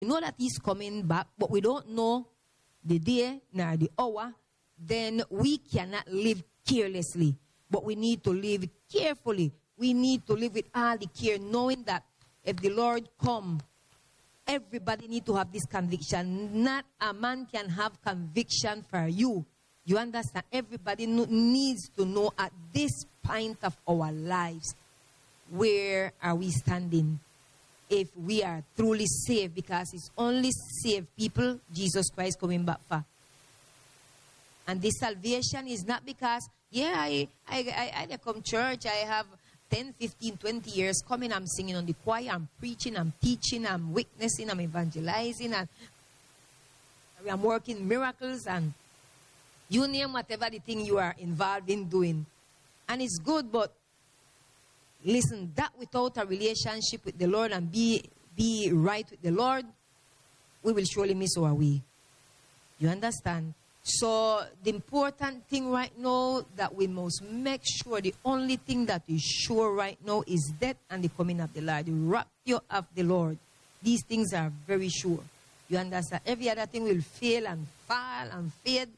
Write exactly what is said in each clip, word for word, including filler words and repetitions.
know that he's coming back, but we don't know the day nor the hour, then we cannot live carelessly. But we need to live carefully. We need to live with all the care, knowing that if the Lord come, everybody need to have this conviction. Not a man can have conviction for you. You understand? Everybody no, needs to know at this point of our lives, where are we standing? If we are truly saved, because it's only saved people Jesus Christ coming back for. And this salvation is not because, yeah, I, I, I, I come church, I have ten, fifteen, twenty years coming, I'm singing on the choir, I'm preaching, I'm teaching, I'm witnessing, I'm evangelizing, and I'm working miracles, and you name whatever the thing you are involved in doing. And it's good, but listen, that without a relationship with the Lord and be, be right with the Lord, we will surely miss our way. You understand? So the important thing right now that we must make sure, the only thing that is sure right now is death and the coming of the Lord, the rapture of the Lord. These things are very sure. You understand? Every other thing will fail and fall and fade.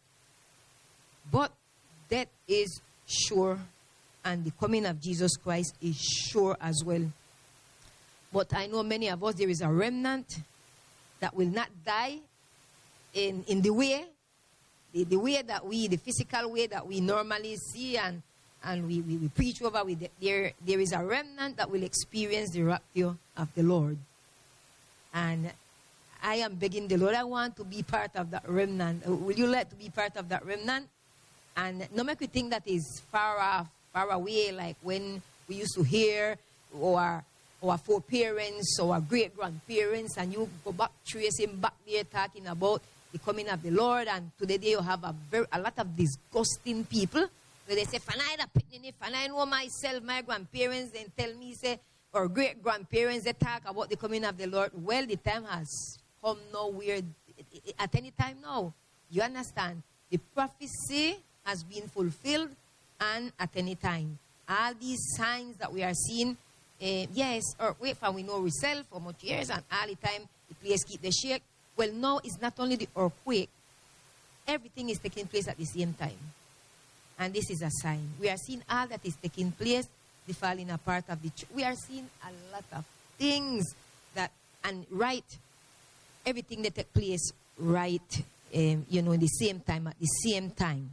But death is sure, and the coming of Jesus Christ is sure as well. But I know many of us, there is a remnant that will not die in, in the way, the, the way that we, the physical way that we normally see and, and we, we, we preach over. With the, there, there is a remnant that will experience the rapture of the Lord. And I am begging the Lord, I want to be part of that remnant. Will you like to be part of that remnant? And no make you think that is far off, far away, like when we used to hear our, our foreparents or our great-grandparents, and you go back, tracing back there, talking about the coming of the Lord, and today you have a, very, a lot of disgusting people, where they say, "Fanai da pitney, Fanai know myself, my grandparents," then tell me, say, or great-grandparents, they talk about the coming of the Lord. Well, the time has come nowhere, at any time now. You understand? The prophecy has been fulfilled, and at any time. All these signs that we are seeing, uh, yes, earthquake, and we know ourselves for much years, and all the time the place keep the shake. Well, now it's not only the earthquake. Everything is taking place at the same time. And this is a sign. We are seeing all that is taking place, the falling apart of the church. We are seeing a lot of things that, and right, everything that takes place right, um, you know, in the same time, at the same time.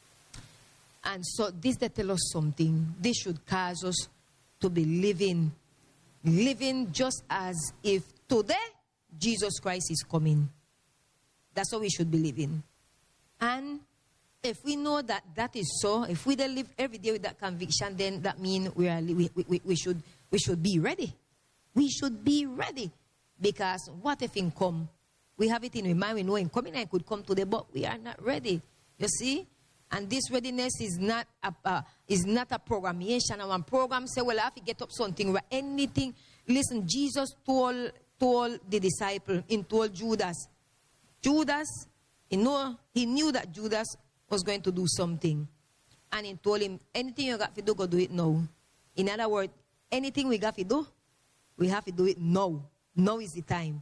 And so this that tell us something. This should cause us to be living, living just as if today Jesus Christ is coming. That's how we should be living. And if we know that that is so, if we don't live every day with that conviction, then that means we are we, we, we should we should be ready. We should be ready, because what if in come? We have it in our mind. We know in coming and could come today, but we are not ready. You see. And this readiness is not a uh, is not a programmation. And one program say, well, I have to get up something or anything. Listen, Jesus told told the disciple, and told Judas. Judas, he know he knew that Judas was going to do something. And he told him, anything you got to do, go do it now. In other words, anything we got to do, we have to do it now. Now is the time.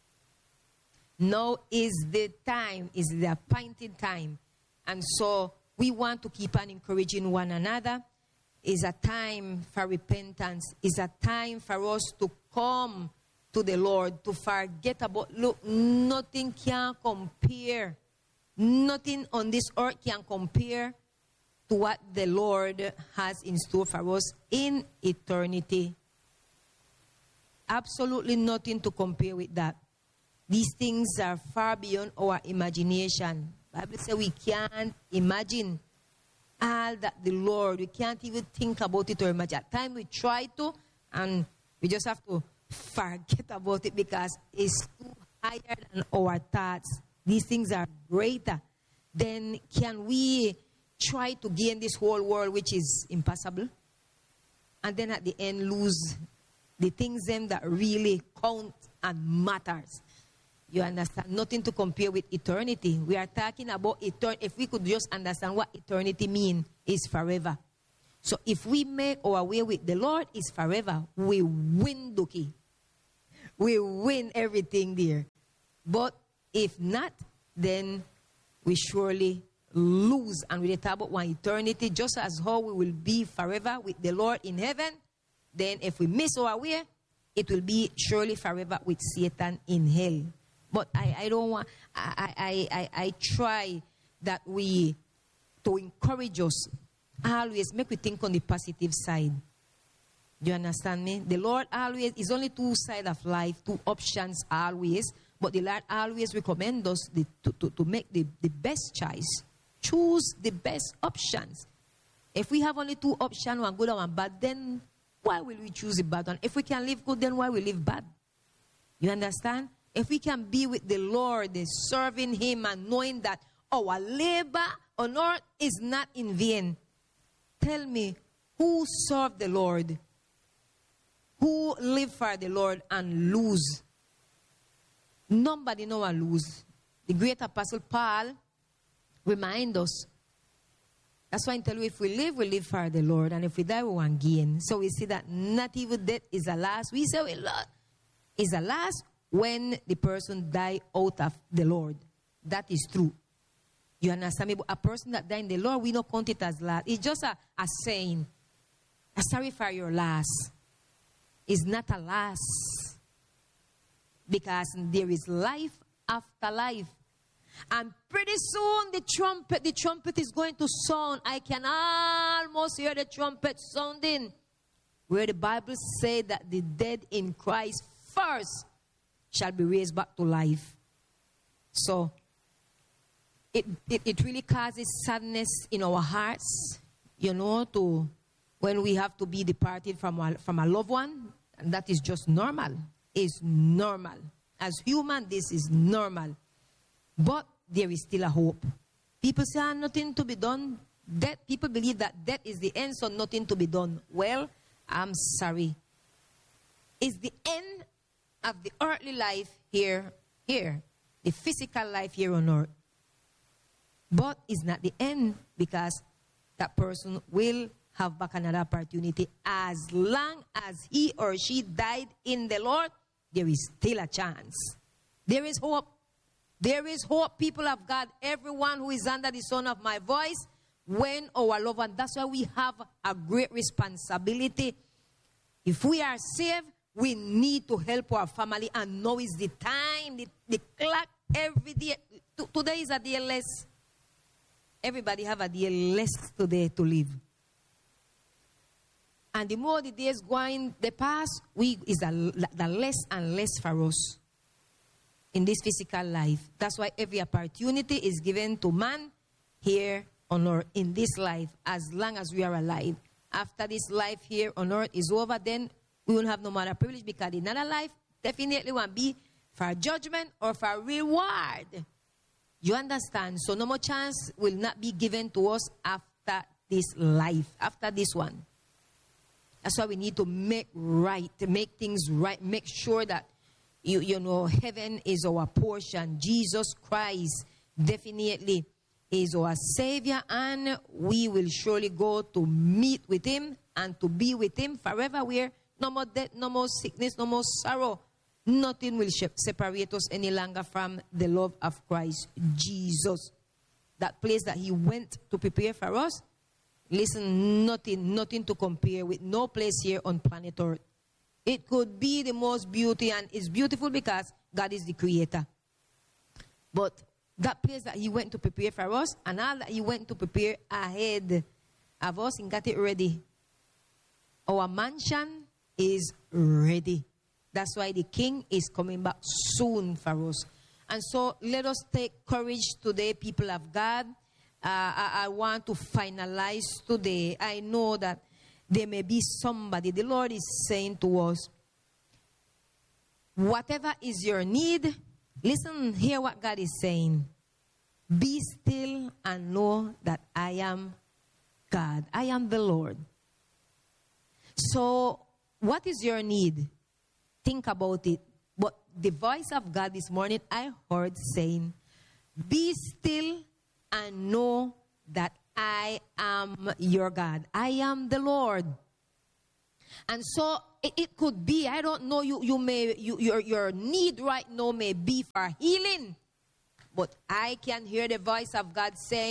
Now is the time, is the appointed time. And so we want to keep on encouraging one another. It's a time for repentance. It's a time for us to come to the Lord, to forget about, look, nothing can compare. Nothing on this earth can compare to what the Lord has in store for us in eternity. Absolutely nothing to compare with that. These things are far beyond our imagination. The Bible says we can't imagine all that the Lord, we can't even think about it or imagine. At times we try to, and we just have to forget about it because it's too higher than our thoughts. These things are greater. Then can we try to gain this whole world, which is impossible? And then at the end lose the things them that really count and matters. You understand? Nothing to compare with eternity. We are talking about eternity. If we could just understand what eternity means, is forever. So if we make our way with the Lord, it's forever. We win the key. we win everything there. But if not, then we surely lose. And we talk about one eternity, just as how we will be forever with the Lord in heaven. Then if we miss our way, it will be surely forever with Satan in hell. But I, I don't want, I, I, I, I try that we, to encourage us, always make we think on the positive side. Do you understand me? The Lord always, is only two sides of life, two options always. But the Lord always recommends us the, to, to, to make the, the best choice. Choose the best options. If we have only two options, one good and one bad, then why will we choose the bad one? If we can live good, then why we live bad? You understand? If we can be with the Lord, serving Him and knowing that our labor on earth is not in vain. Tell me, who served the Lord? Who live for the Lord and lose? Nobody know and lose. The great apostle Paul remind us. That's why I tell you, if we live, we live for the Lord. And if we die, we want gain. So we see that not even death is the last. We say, well, is the last when the person die out of the Lord. That is true. You understand me? But a person that died in the Lord, we don't count it as last. It's just a, a saying. I'm sorry for your last. It's not a last. Because there is life after life. And pretty soon the trumpet, the trumpet is going to sound. I can almost hear the trumpet sounding. Where the Bible says that the dead in Christ first shall be raised back to life. So, it, it, it really causes sadness in our hearts, you know, to when we have to be departed from a, from a loved one. And that is just normal. It's normal. As human, this is normal. But there is still a hope. People say, ah, nothing to be done. Death, people believe that death is the end, so nothing to be done. Well, I'm sorry. It's the end of the earthly life here, here. The physical life here on earth. But it's not the end, because that person will have back another opportunity. As long as he or she died in the Lord, there is still a chance. There is hope. There is hope, people of God. Everyone who is under the sound of my voice, when our loved one, that's why we have a great responsibility. If we are saved, we need to help our family, and now is the time, the, the clock every day. T today is a day less. Everybody have a day less today to live. And the more the days going, the past, we is a, the less and less for us in this physical life. That's why every opportunity is given to man here on earth, in this life, as long as we are alive. After this life here on earth is over, then we won't have no more privilege, because another life definitely won't be for judgment or for reward. You understand? So no more chance will not be given to us after this life, after this one. That's why we need to make right, to make things right, make sure that, you, you know, heaven is our portion. Jesus Christ definitely is our Savior, and we will surely go to meet with Him and to be with Him forever, where no more death, no more sickness, no more sorrow. Nothing will separate us any longer from the love of Christ Jesus. That place that He went to prepare for us, listen, nothing, nothing to compare with, no place here on planet Earth. It could be the most beauty, and it's beautiful because God is the creator. But that place that He went to prepare for us, and all that He went to prepare ahead of us, and got it ready. Our mansion is ready. That's why the King is coming back soon for us. And so let us take courage today, people of God. Uh, I, I want to finalize today. I know that there may be somebody. The Lord is saying to us, whatever is your need, listen, hear what God is saying. Be still and know that I am God. I am the Lord. So, what is your need? Think about it. But the voice of God this morning, I heard saying, be still and know that I am your God. I am the Lord. And so it, it could be, I don't know, you, you may, you, your, your need right now may be for healing. But I can hear the voice of God saying,